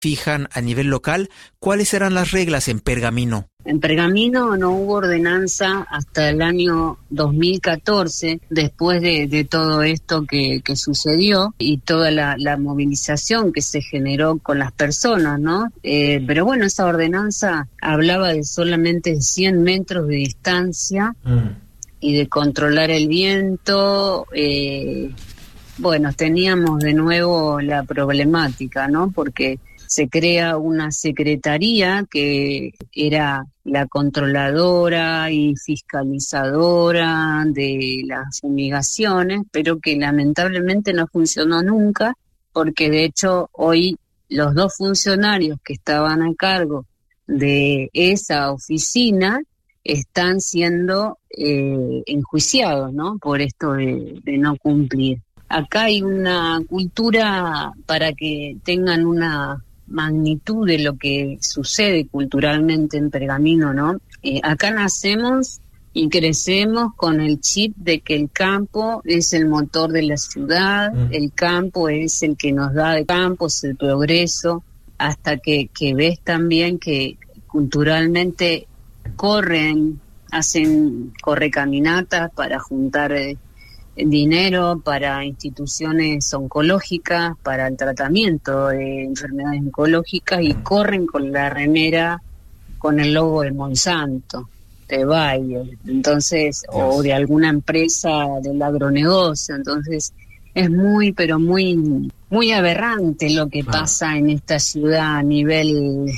fijan a nivel local. ¿Cuáles eran las reglas en Pergamino? En Pergamino no hubo ordenanza hasta el año 2014, después de todo esto que sucedió y toda la movilización que se generó con las personas, ¿no? Pero bueno, esa ordenanza hablaba de solamente 100 metros de distancia y de controlar el viento. Bueno, teníamos de nuevo la problemática, ¿no? Porque se crea una secretaría que era la controladora y fiscalizadora de las fumigaciones, pero que lamentablemente no funcionó nunca, porque de hecho hoy los 2 funcionarios que estaban a cargo de esa oficina están siendo enjuiciados, ¿no? Por esto de no cumplir. Acá hay una cultura, para que tengan una magnitud de lo que sucede culturalmente en Pergamino, ¿no? Acá nacemos y crecemos con el chip de que el campo es el motor de la ciudad, el campo es el que nos da de campo, es el progreso, hasta que ves también que culturalmente hacen correcaminatas para juntar dinero para instituciones oncológicas, para el tratamiento de enfermedades oncológicas, y corren con la remera con el logo de Monsanto, de Bayer, entonces, o de alguna empresa del agronegocio. Entonces es muy, pero muy, muy aberrante lo que pasa en esta ciudad a nivel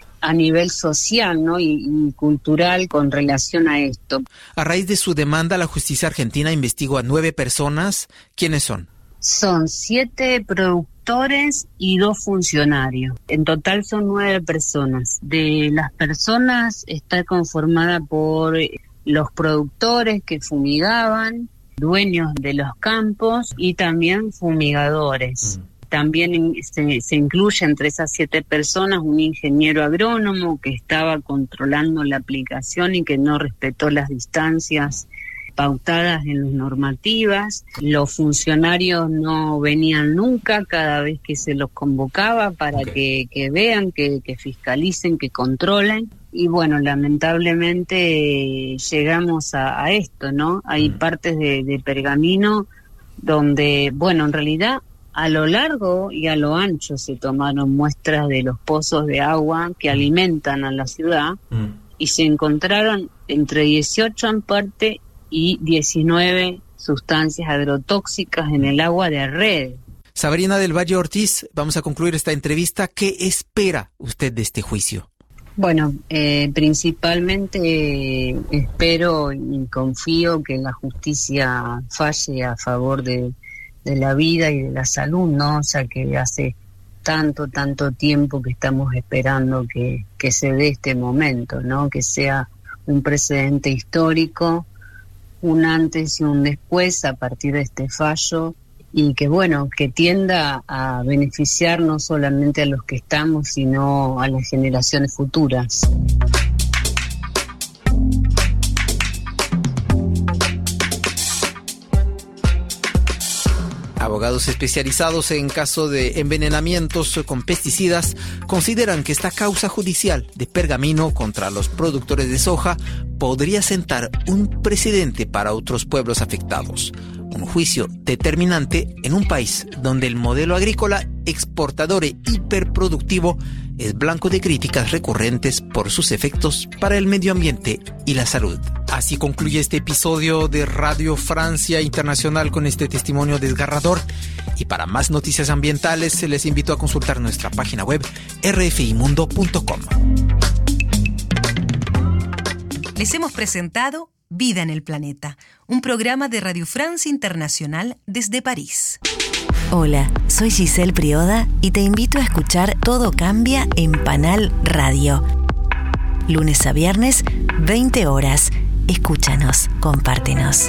social, ¿no? y cultural con relación a esto. A raíz de su demanda, la justicia argentina investigó a 9 personas. ¿Quiénes son? Son 7 productores y 2 funcionarios. En total son 9 personas. De las personas está conformada por los productores que fumigaban, dueños de los campos y también fumigadores. También se incluye entre esas 7 personas un ingeniero agrónomo que estaba controlando la aplicación y que no respetó las distancias pautadas en las normativas. Los funcionarios no venían nunca cada vez que se los convocaba para que vean, que fiscalicen, que controlen. Y bueno, lamentablemente llegamos a esto, ¿no? Hay partes de Pergamino donde, bueno, en realidad a lo largo y a lo ancho se tomaron muestras de los pozos de agua que alimentan a la ciudad y se encontraron entre 18 en parte y 19 sustancias agrotóxicas en el agua de red. Sabrina del Valle Ortiz, vamos a concluir esta entrevista. ¿Qué espera usted de este juicio? Bueno, principalmente espero y confío que la justicia falle a favor de la vida y de la salud, ¿no? O sea, que hace tanto tiempo que estamos esperando que se dé este momento, ¿no? Que sea un precedente histórico, un antes y un después a partir de este fallo, y que, bueno, que tienda a beneficiar no solamente a los que estamos, sino a las generaciones futuras. Abogados especializados en caso de envenenamientos con pesticidas consideran que esta causa judicial de Pergamino contra los productores de soja podría sentar un precedente para otros pueblos afectados. Un juicio determinante en un país donde el modelo agrícola exportador e hiperproductivo es blanco de críticas recurrentes por sus efectos para el medio ambiente y la salud. Así concluye este episodio de Radio Francia Internacional con este testimonio desgarrador. Y para más noticias ambientales, les invito a consultar nuestra página web rfimundo.com. Les hemos presentado Vida en el Planeta, un programa de Radio Francia Internacional desde París. Hola, soy Giselle Prioda y te invito a escuchar Todo Cambia en Panal Radio. Lunes a viernes, 20 horas. Escúchanos, compártenos.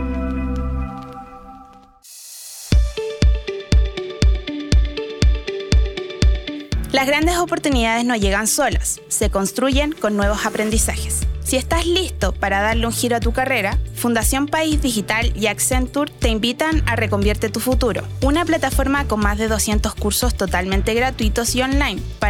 Las grandes oportunidades no llegan solas, se construyen con nuevos aprendizajes. Si estás listo para darle un giro a tu carrera, Fundación País Digital y Accenture te invitan a Reconvierte tu Futuro, una plataforma con más de 200 cursos totalmente gratuitos y online